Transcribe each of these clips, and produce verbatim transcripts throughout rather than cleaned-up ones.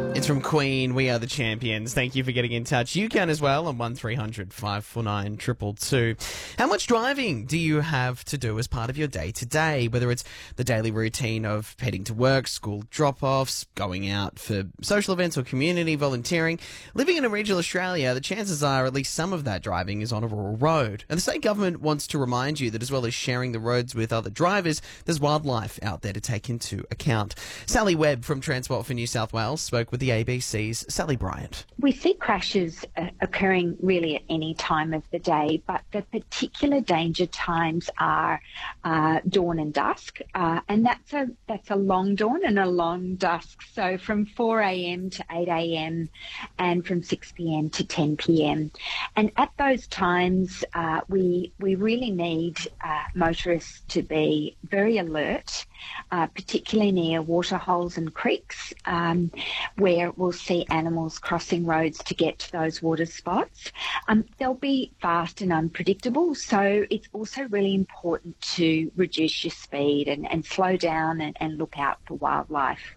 It's from Queen, We Are the Champions. Thank you for getting in touch. You can as well on one three hundred five four nine two two two. How much driving do you have to do as part of your day-to-day? Whether it's the daily routine of heading to work, school drop-offs, going out for social events or community volunteering. Living in a regional Australia, the chances are at least some of that driving is on a rural road. And the state government wants to remind you that as well as sharing the roads with other drivers, there's wildlife out there to take into account. Sally Webb from Transport for New South Wales spoke with the A B C's Sally Bryant. We see crashes uh, occurring really at any time of the day, but the particular danger times are uh, dawn and dusk, uh, and that's a that's a long dawn and a long dusk. So from four a.m. to eight a.m. and from six p.m. to ten p.m. And at those times, uh, we we really need uh, motorists to be very alert, uh, particularly near waterholes and creeks, um, where we'll see animals crossing roads to get to those water spots. Um, they'll be fast and unpredictable, so it's also really important to reduce your speed and, and slow down and, and look out for wildlife.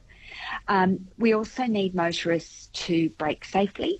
Um, we also need motorists to brake safely.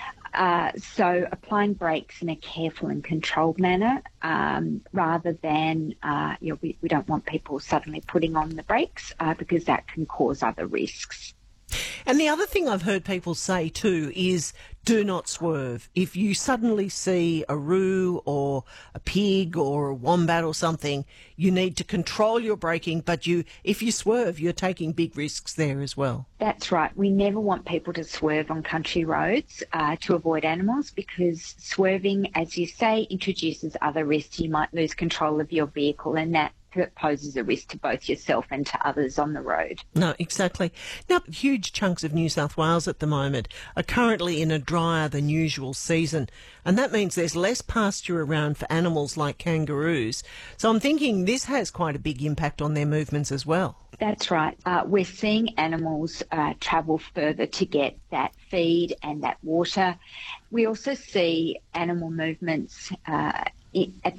Uh, so applying brakes in a careful and controlled manner, um, rather than, uh, you know, we, we don't want people suddenly putting on the brakes uh, because that can cause other risks. And the other thing I've heard people say too is do not swerve. If you suddenly see a roo or a pig or a wombat or something, you need to control your braking, but you, if you swerve, you're taking big risks there as well. That's right. We never want people to swerve on country roads uh, to avoid animals, because swerving, as you say, introduces other risks. You might lose control of your vehicle, and that that poses a risk to both yourself and to others on the road. No, exactly. Now, huge chunks of New South Wales at the moment are currently in a drier than usual season, and that means there's less pasture around for animals like kangaroos. So I'm thinking this has quite a big impact on their movements as well. That's right. Uh, we're seeing animals uh, travel further to get that feed and that water. We also see animal movements uh, at